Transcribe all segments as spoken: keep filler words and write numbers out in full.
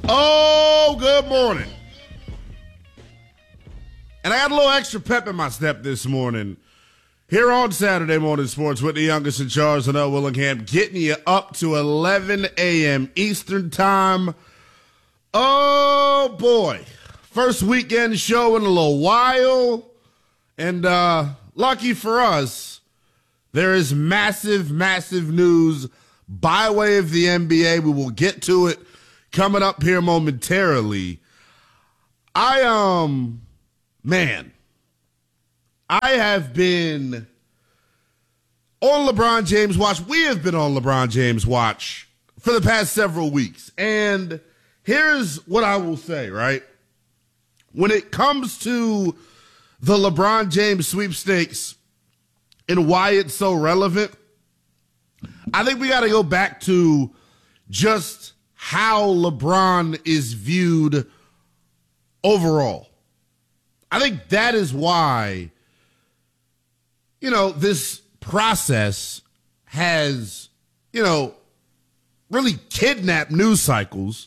Oh, good morning. And I got a little extra pep in my step this morning here on Saturday Morning Sports with the youngest in charge, Noah Willingham, getting you up to eleven a.m. Eastern Time. Oh, boy. First weekend show in a little while. And uh, lucky for us, there is massive, massive news by way of the N B A. We will get to it coming up here momentarily. I, um, man, I have been on LeBron James watch. We have been on LeBron James watch for the past several weeks. And here's what I will say, right? When it comes to the LeBron James sweepstakes and why it's so relevant, I think we got to go back to just how LeBron is viewed overall. I think that is why, you know, this process has, you know, really kidnapped news cycles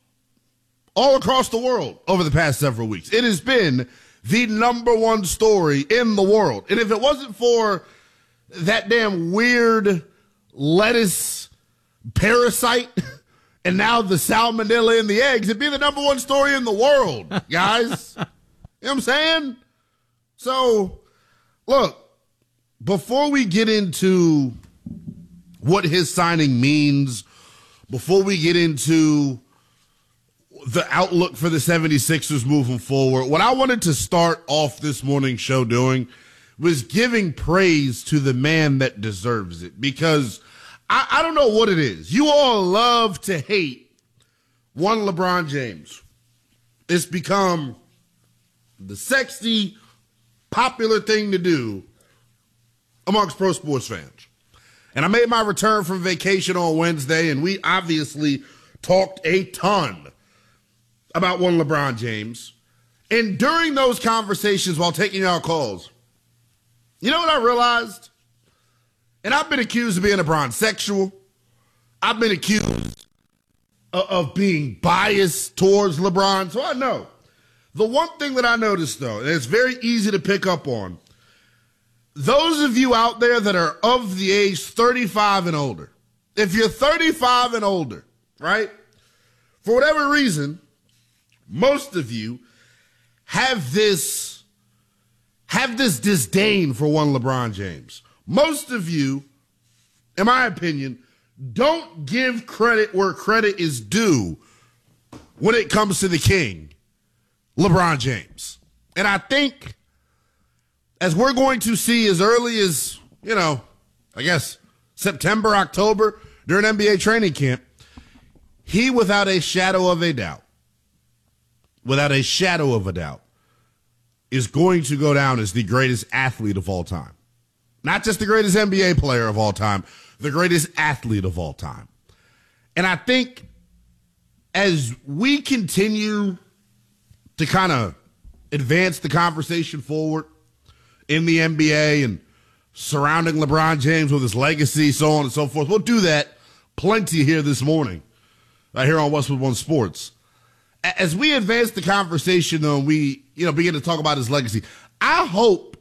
all across the world over the past several weeks. It has been the number one story in the world. And if it wasn't for that damn weird lettuce parasite and now the salmonella in the eggs, it'd be the number one story in the world, guys. You know what I'm saying? So, look, before we get into what his signing means, before we get into the outlook for the seventy-sixers moving forward, what I wanted to start off this morning's show doing was giving praise to the man that deserves it. Because I, I don't know what it is. You all love to hate one LeBron James. It's become the sexy, popular thing to do amongst pro sports fans. And I made my return from vacation on Wednesday, and we obviously talked a ton about one LeBron James. And during those conversations while taking our calls, you know what I realized? And I've been accused of being a bronzexual. I've been accused of, of being biased towards LeBron. So I know. The one thing that I noticed, though, and it's very easy to pick up on, those of you out there that are of the age thirty-five and older, if you're thirty-five and older, right, for whatever reason, most of you have this, have this disdain for one LeBron James. Most of you, in my opinion, don't give credit where credit is due when it comes to the king, LeBron James. And I think, as we're going to see as early as, you know, I guess September, October, during N B A training camp, he, without a shadow of a doubt, without a shadow of a doubt, is going to go down as the greatest athlete of all time. Not just the greatest N B A player of all time, the greatest athlete of all time. And I think as we continue to kind of advance the conversation forward in the N B A and surrounding LeBron James with his legacy, so on and so forth, we'll do that plenty here this morning, right here on Westwood One Sports. As we advance the conversation, though, and we, you know, begin to talk about his legacy, I hope,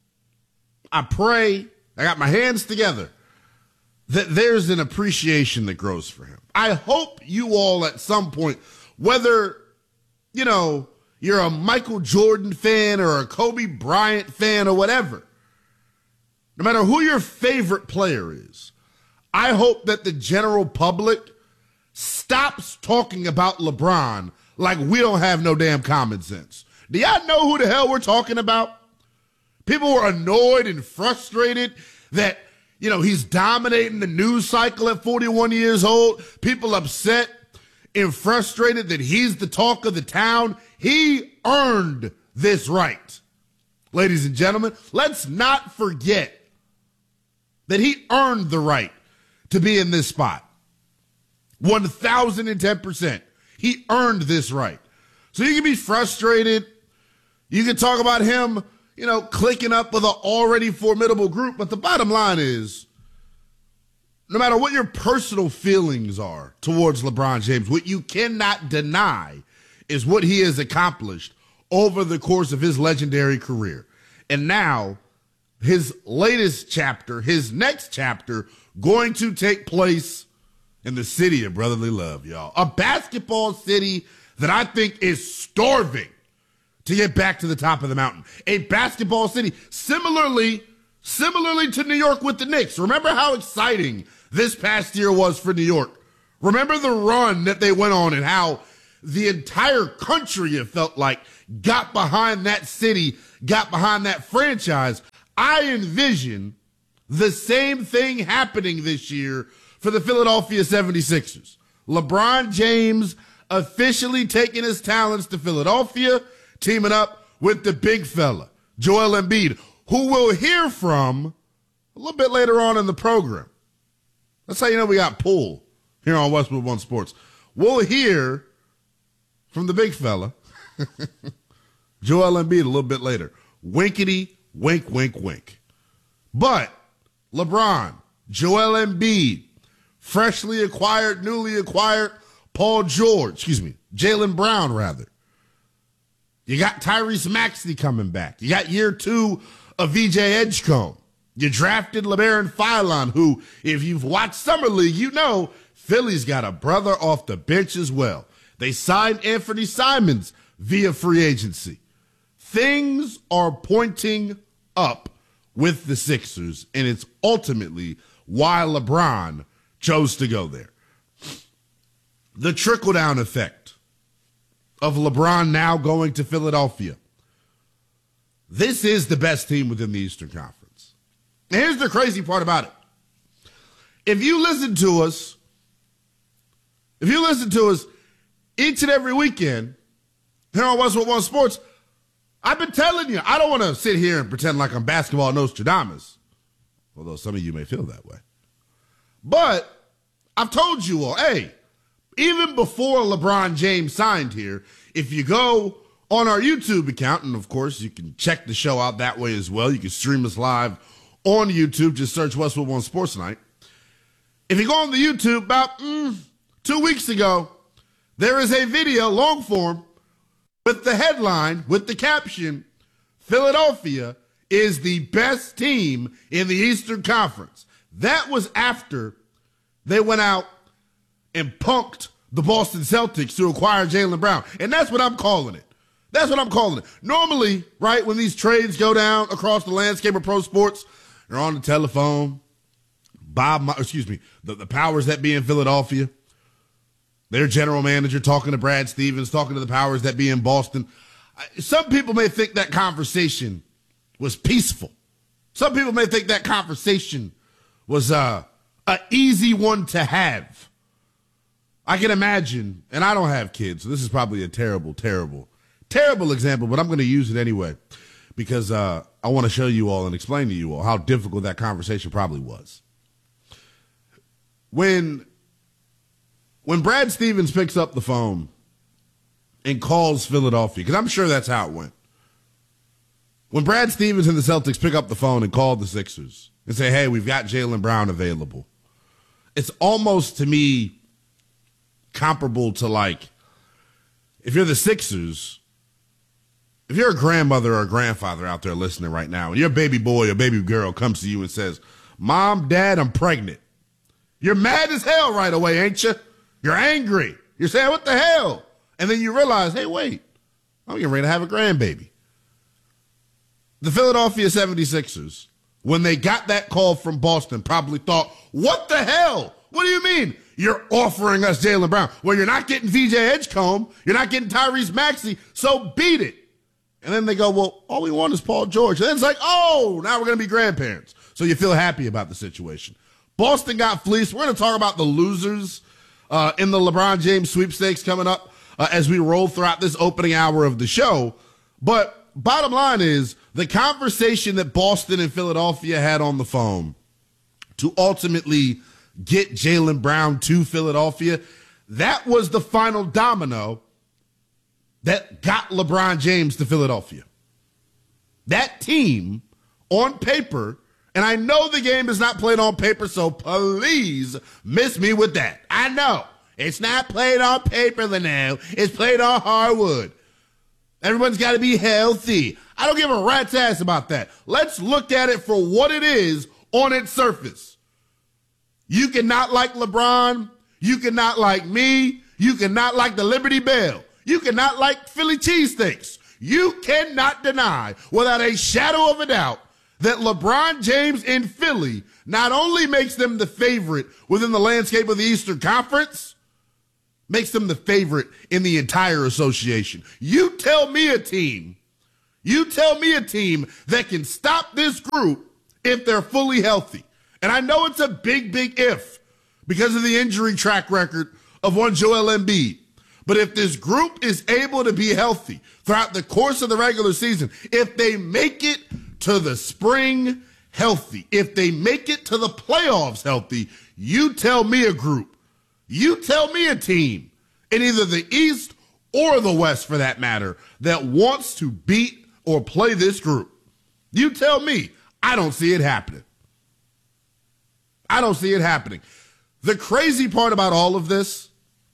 I pray, I got my hands together, that there's an appreciation that grows for him. I hope you all at some point, whether, you know, you're a Michael Jordan fan or a Kobe Bryant fan or whatever, no matter who your favorite player is, I hope that the general public stops talking about LeBron like we don't have no damn common sense. Do y'all know who the hell we're talking about? People were annoyed and frustrated that, you know, he's dominating the news cycle at forty-one years old. People upset and frustrated that he's the talk of the town. He earned this right. Ladies and gentlemen, let's not forget that he earned the right to be in this spot. one thousand ten percent. He earned this right. So you can be frustrated. You can talk about him, you know, clicking up with an already formidable group. But the bottom line is, no matter what your personal feelings are towards LeBron James, what you cannot deny is what he has accomplished over the course of his legendary career. And now, his latest chapter, his next chapter, going to take place in the city of brotherly love, y'all. A basketball city that I think is starving to get back to the top of the mountain. A basketball city, similarly, similarly to New York with the Knicks. Remember how exciting this past year was for New York? Remember the run that they went on and how the entire country, it felt like, got behind that city, got behind that franchise. I envision the same thing happening this year for the Philadelphia seventy-sixers. LeBron James officially taking his talents to Philadelphia, teaming up with the big fella, Joel Embiid, who we'll hear from a little bit later on in the program. That's how you know we got pull here on Westwood One Sports. We'll hear from the big fella, Joel Embiid, a little bit later. Winkety, wink, wink, wink. But LeBron, Joel Embiid, freshly acquired, newly acquired Paul George, excuse me, Jaylen Brown, rather. You got Tyrese Maxey coming back. You got year two of V J Edgecombe. You drafted LeBaron Philon, who, if you've watched Summer League, you know Philly's got a brother off the bench as well. They signed Anthony Simons via free agency. Things are pointing up with the Sixers, and it's ultimately why LeBron chose to go there. The trickle-down effect of LeBron now going to Philadelphia. This is the best team within the Eastern Conference. And here's the crazy part about it. If you listen to us, if you listen to us each and every weekend here on Westwood One Sports, I've been telling you, I don't want to sit here and pretend like I'm basketball Nostradamus, although some of you may feel that way. But I've told you all, hey, even before LeBron James signed here, if you go on our YouTube account, and of course you can check the show out that way as well, you can stream us live on YouTube, just search Westwood One Sports Night. If you go on the YouTube, about mm, two weeks ago, there is a video, long form, with the headline, with the caption, Philadelphia is the best team in the Eastern Conference. That was after they went out and punked the Boston Celtics to acquire Jaylen Brown. And that's what I'm calling it. That's what I'm calling it. Normally, right, when these trades go down across the landscape of pro sports, they're on the telephone. Bob, excuse me, the, the powers that be in Philadelphia, their general manager talking to Brad Stevens, talking to the powers that be in Boston. Some people may think that conversation was peaceful. Some people may think that conversation was uh, an easy one to have. I can imagine, and I don't have kids, so this is probably a terrible, terrible, terrible example, but I'm going to use it anyway because uh, I want to show you all and explain to you all how difficult that conversation probably was. When When Brad Stevens picks up the phone and calls Philadelphia, because I'm sure that's how it went. When Brad Stevens and the Celtics pick up the phone and call the Sixers and say, hey, we've got Jaylen Brown available, it's almost, to me, comparable to, like, if you're the Sixers, if you're a grandmother or a grandfather out there listening right now, and your baby boy or baby girl comes to you and says, Mom, Dad, I'm pregnant. You're mad as hell right away, ain't you? You're angry. You're saying, what the hell? And then you realize, hey, wait, I'm getting ready to have a grandbaby. The Philadelphia seventy-sixers, when they got that call from Boston, probably thought, what the hell? What do you mean you're offering us Jaylen Brown? Well, you're not getting V J Edgecombe. You're not getting Tyrese Maxey, so beat it. And then they go, well, all we want is Paul George. And then it's like, oh, now we're going to be grandparents. So you feel happy about the situation. Boston got fleeced. We're going to talk about the losers uh, in the LeBron James sweepstakes coming up uh, as we roll throughout this opening hour of the show. But bottom line is the conversation that Boston and Philadelphia had on the phone to ultimately get Jaylen Brown to Philadelphia, that was the final domino that got LeBron James to Philadelphia. That team, on paper, And I know the game is not played on paper, so please miss me with that. I know. It's not played on paper, Linnell. It's played on hardwood. Everyone's got to be healthy. I don't give a rat's ass about that. Let's look at it for what it is on its surface. You cannot like LeBron. You cannot like me. You cannot like the Liberty Bell. You cannot like Philly cheesesteaks. You cannot deny without a shadow of a doubt that LeBron James in Philly not only makes them the favorite within the landscape of the Eastern Conference, makes them the favorite in the entire association. You tell me a team, you tell me a team that can stop this group if they're fully healthy. And I know it's a big, big if because of the injury track record of one Joel Embiid. But if this group is able to be healthy throughout the course of the regular season, if they make it to the spring healthy, if they make it to the playoffs healthy, you tell me a group. You tell me a team in either the East or the West, for that matter, that wants to beat or play this group. You tell me. I don't see it happening. I don't see it happening. The crazy part about all of this,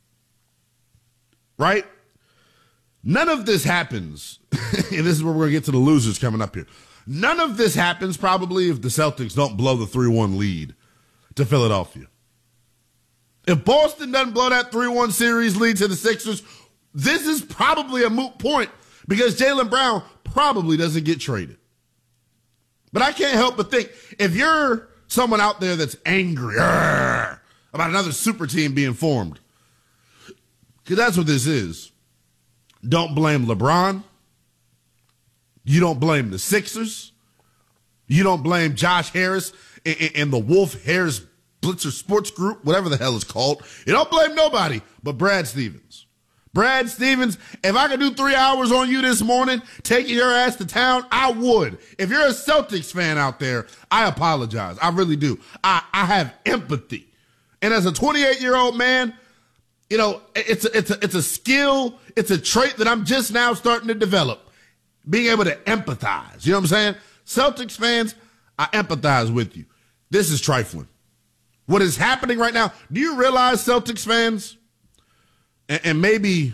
right? None of this happens, and this is where we're going to get to the losers coming up here. None of this happens probably if the Celtics don't blow the three one lead to Philadelphia. If Boston doesn't blow that three one series lead to the Sixers, this is probably a moot point because Jaylen Brown probably doesn't get traded. But I can't help but think, if you're someone out there that's angry argh, about another super team being formed, because that's what this is, don't blame LeBron. You don't blame the Sixers. You don't blame Josh Harris and, and the Wolf Harris Blitzer Sports Group, whatever the hell it's called. You don't blame nobody but Brad Stevens. Brad Stevens, if I could do three hours on you this morning, taking your ass to town, I would. If you're a Celtics fan out there, I apologize. I really do. I, I have empathy. And as a twenty-eight-year-old man, you know, it's a, it's a, it's a skill, it's a trait that I'm just now starting to develop, being able to empathize. You know what I'm saying? Celtics fans, I empathize with you. This is trifling. What is happening right now, do you realize, Celtics fans, and, and maybe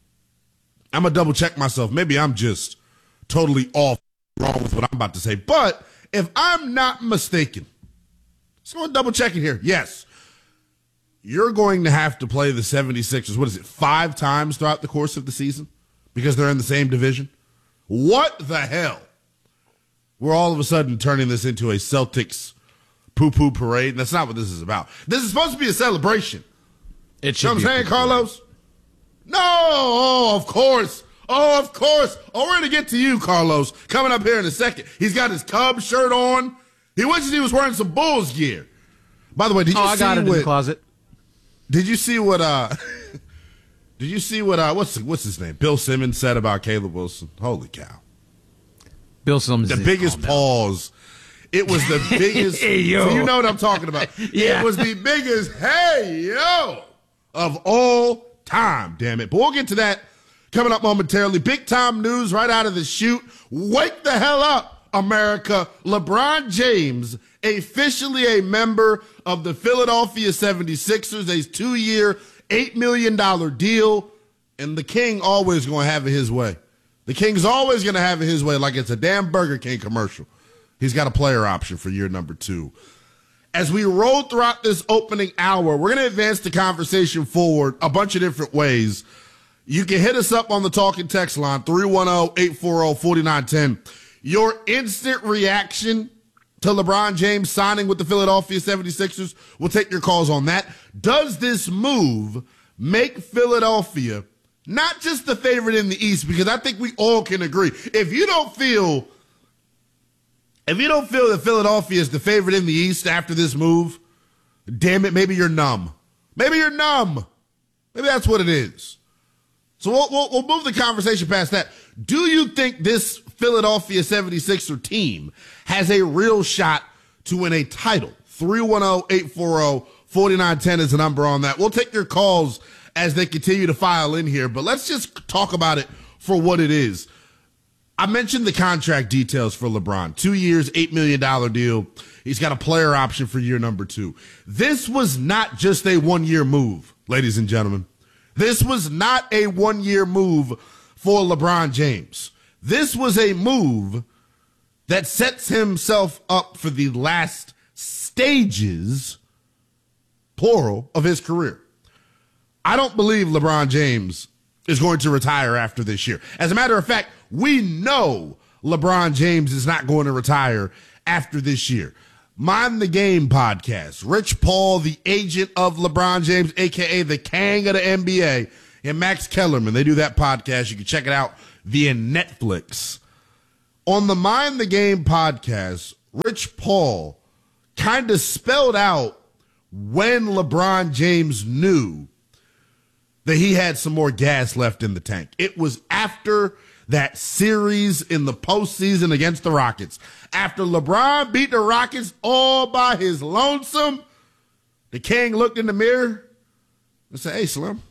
I'm going to double check myself. Maybe I'm just totally off wrong with what I'm about to say. But if I'm not mistaken, so I'm going to double check it here. Yes, you're going to have to play the seventy-sixers, what is it, five times throughout the course of the season because they're in the same division? What the hell? We're all of a sudden turning this into a Celtics poo-poo parade, and that's not what this is about. This is supposed to be a celebration. It should you know what I'm saying, Carlos? Parade. No, oh, of course. Oh, of course. Oh, we're going to get to you, Carlos, coming up here in a second. He's got his Cubs shirt on. He wishes he was wearing some Bulls gear. By the way, did you oh, see I got it what, in the closet. Did you see what, uh, did you see what, uh, what's, what's his name? Bill Simmons said about Caleb Wilson? Holy cow. Bill Simmons. The biggest pause. It was the biggest. Hey, yo. So you know what I'm talking about. Yeah. It was the biggest, hey, yo, of all time, damn it. But we'll get to that coming up momentarily. Big time news right out of the chute. Wake the hell up, America. LeBron James, officially a member of the Philadelphia seventy-sixers, a two-year, eight million dollars deal. And the King always going to have it his way. The King's always going to have it his way like it's a damn Burger King commercial. He's got a player option for year number two. As we roll throughout this opening hour, we're going to advance the conversation forward a bunch of different ways. You can hit us up on the talking text line, three one zero, eight four zero, four nine one zero. Your instant reaction to LeBron James signing with the Philadelphia seventy-sixers, we'll take your calls on that. Does this move make Philadelphia not just the favorite in the East? Because I think we all can agree. If you don't feel... If you don't feel that Philadelphia is the favorite in the East after this move, damn it, maybe you're numb. Maybe you're numb. Maybe that's what it is. So we'll, we'll, we'll move the conversation past that. Do you think this Philadelphia seventy-sixer team has a real shot to win a title? three one zero, eight four zero, four nine one zero is the number on that. We'll take your calls as they continue to file in here, but let's just talk about it for what it is. I mentioned the contract details for LeBron. Two years, eight million dollars deal. He's got a player option for year number two. This was not just a one-year move, ladies and gentlemen. This was not a one-year move for LeBron James. This was a move that sets himself up for the last stages, plural, of his career. I don't believe LeBron James is going to retire after this year. As a matter of fact, we know LeBron James is not going to retire after this year. Mind the Game podcast, Rich Paul, the agent of LeBron James, a k a the Kang of the N B A, and Max Kellerman. They do that podcast. You can check it out via Netflix. On the Mind the Game podcast, Rich Paul kind of spelled out when LeBron James knew that he had some more gas left in the tank. It was after that series in the postseason against the Rockets. After LeBron beat the Rockets all by his lonesome, the King looked in the mirror and said, hey, Slim,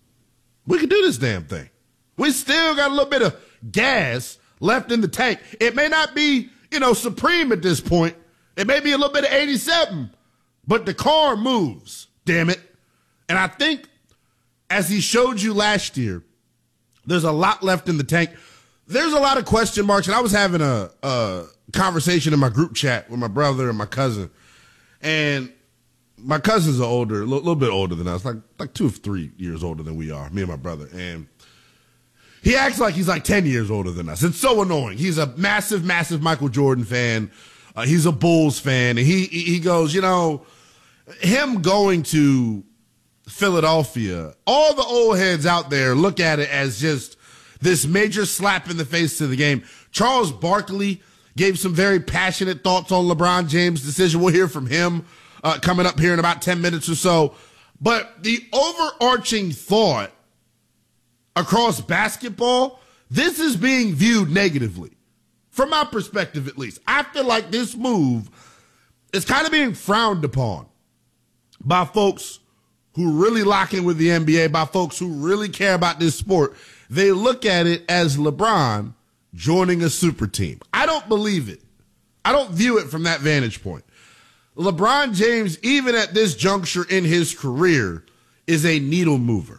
we can do this damn thing. We still got a little bit of gas left in the tank. It may not be, you know, supreme at this point. It may be a little bit of eighty-seven, but the car moves, damn it. And I think, as he showed you last year, there's a lot left in the tank. There's a lot of question marks, and I was having a, a conversation in my group chat with my brother and my cousin, and my cousins are older, a little, little bit older than us, like like two or three years older than we are, me and my brother, and he acts like he's like ten years older than us. It's so annoying. He's a massive, massive Michael Jordan fan. Uh, he's a Bulls fan, and he he goes, you know, him going to Philadelphia, all the old heads out there look at it as just this major slap in the face to the game. Charles Barkley gave some very passionate thoughts on LeBron James' decision. We'll hear from him uh, coming up here in about ten minutes or so. But the overarching thought across basketball, this is being viewed negatively. From my perspective, at least. I feel like this move is kind of being frowned upon by folks who really lock in with the N B A, by folks who really care about this sport. They look at it as LeBron joining a super team. I don't believe it. I don't view it from that vantage point. LeBron James, even at this juncture in his career, is a needle mover.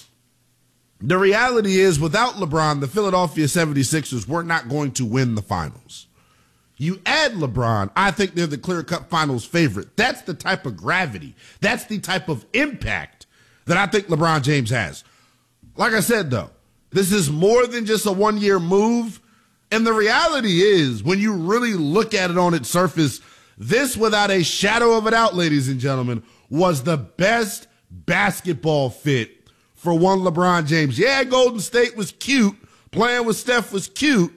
The reality is, without LeBron, the Philadelphia seventy-sixers were not going to win the finals. You add LeBron, I think they're the clear-cut finals favorite. That's the type of gravity. That's the type of impact that I think LeBron James has. Like I said, though, this is more than just a one-year move. And the reality is, when you really look at it on its surface, this, without a shadow of a doubt, ladies and gentlemen, was the best basketball fit for one LeBron James. Yeah, Golden State was cute. Playing with Steph was cute.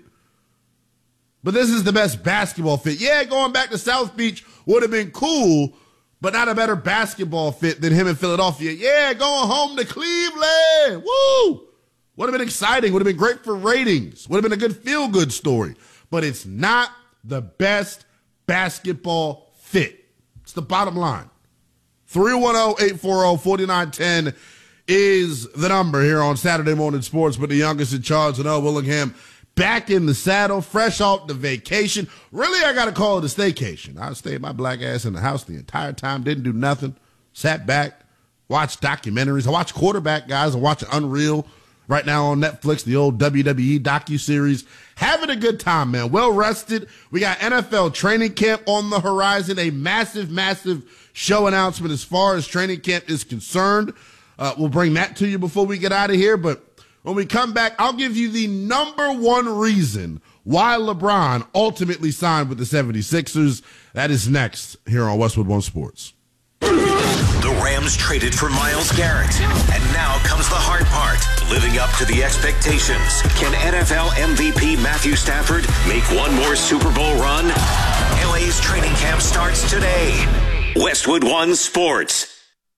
But this is the best basketball fit. Yeah, going back to South Beach would have been cool, but not a better basketball fit than him in Philadelphia. Yeah, going home to Cleveland. Woo! Would have been exciting. Would have been great for ratings. Would have been a good feel-good story. But it's not the best basketball fit. It's the bottom line. three one zero, eight four zero, four nine one zero is the number here on Saturday Morning Sports with the youngest in charge, Noah Willingham. Back in the saddle, fresh off the vacation. Really, I got to call it a staycation. I stayed my black ass in the house the entire time, didn't do nothing, sat back, watched documentaries. I watched Quarterback, guys. I'm watching Unreal right now on Netflix, the old W W E docuseries. Having a good time, man. Well rested. We got N F L training camp on the horizon, a massive, massive show announcement as far as training camp is concerned. Uh, we'll bring that to you before we get out of here, but when we come back, I'll give you the number one reason why LeBron ultimately signed with the seventy-sixers. That is next here on Westwood One Sports. The Rams traded for Myles Garrett, and now comes the hard part, living up to the expectations. Can N F L M V P Matthew Stafford make one more Super Bowl run? L A's training camp starts today. Westwood One Sports.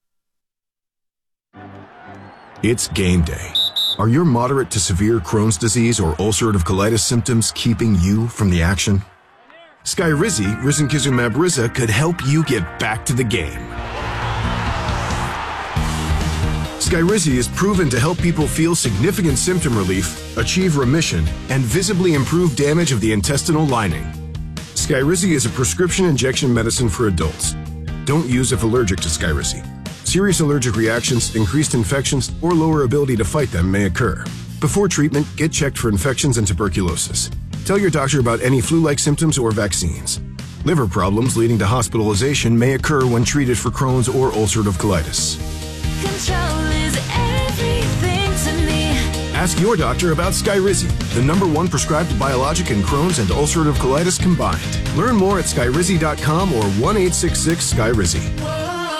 It's game day. Are your moderate to severe Crohn's disease or ulcerative colitis symptoms keeping you from the action? Skyrizi, risankizumab Riza, could help you get back to the game. Skyrizi is proven to help people feel significant symptom relief, achieve remission, and visibly improve damage of the intestinal lining. Skyrizi is a prescription injection medicine for adults. Don't use if allergic to Skyrizi. Serious allergic reactions, increased infections, or lower ability to fight them may occur. Before treatment, get checked for infections and tuberculosis. Tell your doctor about any flu-like symptoms or vaccines. Liver problems leading to hospitalization may occur when treated for Crohn's or ulcerative colitis. Control is everything to me. Ask your doctor about Skyrizi, the number one prescribed biologic in Crohn's and ulcerative colitis combined. Learn more at skyrizi dot com or one eight six six Skyrizi.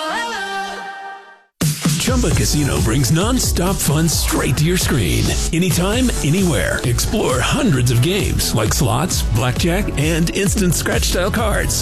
Chumba Casino brings non-stop fun straight to your screen. Anytime, anywhere. Explore hundreds of games like slots, blackjack, and instant scratch-style cards.